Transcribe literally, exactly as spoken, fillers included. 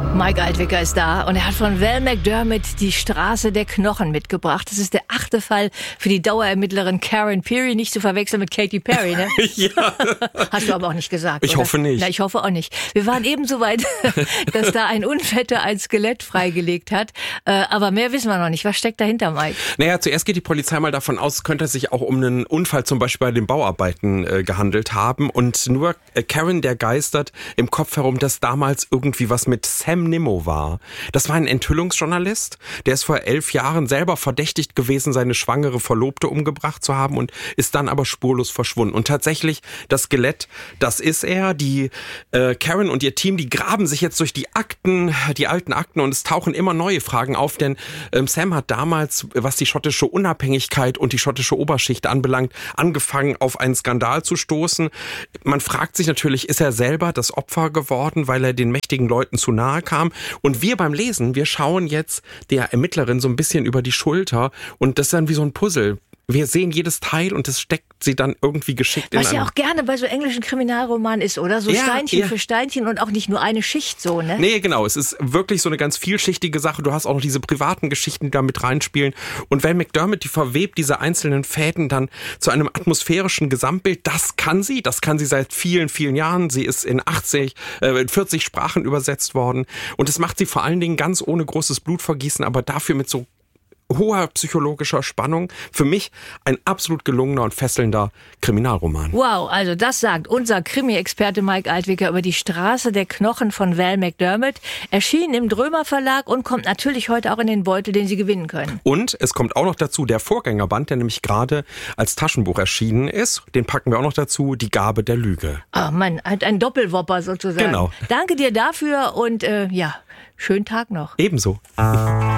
Mike Altwicker ist da und er hat von Val McDermid die Straße der Knochen mitgebracht. Das ist der achte Fall für die Dauerermittlerin Karen Pirie, nicht zu verwechseln mit Katy Perry, ne? Ja. Hast du aber auch nicht gesagt, Ich oder? hoffe nicht. Na, ich hoffe auch nicht. Wir waren eben so weit, dass da ein Unwetter ein Skelett freigelegt hat. Äh, aber mehr wissen wir noch nicht. Was steckt dahinter, Mike? Naja, zuerst geht die Polizei mal davon aus, es könnte sich auch um einen Unfall zum Beispiel bei den Bauarbeiten äh, gehandelt haben. Und nur äh, Karen, der geistert im Kopf herum, dass damals irgendwie was mit Sam Nimmo war. Das war ein Enthüllungsjournalist, der ist vor elf Jahren selber verdächtigt gewesen, seine schwangere Verlobte umgebracht zu haben und ist dann aber spurlos verschwunden. Und tatsächlich, das Skelett, das ist er. Die äh, Karen und ihr Team, die graben sich jetzt durch die Akten, die alten Akten, und es tauchen immer neue Fragen auf, denn ähm, Sam hat damals, was die schottische Unabhängigkeit und die schottische Oberschicht anbelangt, angefangen, auf einen Skandal zu stoßen. Man fragt sich natürlich, ist er selber das Opfer geworden, weil er den mächtigen Leuten zu nahe kam? Und wir beim Lesen, wir schauen jetzt der Ermittlerin so ein bisschen über die Schulter und das ist dann wie so ein Puzzle. Wir sehen jedes Teil und das steckt sie dann irgendwie geschickt in Was ja auch gerne bei so englischen Kriminalromanen ist, oder? So Ja, Steinchen ja. für Steinchen und auch nicht nur eine Schicht so, ne? Nee, genau. Es ist wirklich so eine ganz vielschichtige Sache. Du hast auch noch diese privaten Geschichten, die da mit reinspielen. Und Val McDermid, die verwebt diese einzelnen Fäden dann zu einem atmosphärischen Gesamtbild. Das kann sie. Das kann sie seit vielen, vielen Jahren. Sie ist in achtzig, äh, in vierzig Sprachen übersetzt worden. Und das macht sie vor allen Dingen ganz ohne großes Blutvergießen, aber dafür mit so hoher psychologischer Spannung. Für mich ein absolut gelungener und fesselnder Kriminalroman. Wow, also das sagt unser Krimi-Experte Mike Altwicker über die Straße der Knochen von Val McDermid. Erschien im Drömer Verlag und kommt natürlich heute auch in den Beutel, den Sie gewinnen können. Und es kommt auch noch dazu der Vorgängerband, der nämlich gerade als Taschenbuch erschienen ist. Den packen wir auch noch dazu, Die Gabe der Lüge. Ah, Mann, halt ein Doppelwopper sozusagen. Genau. Danke dir dafür und äh, ja, schönen Tag noch. Ebenso.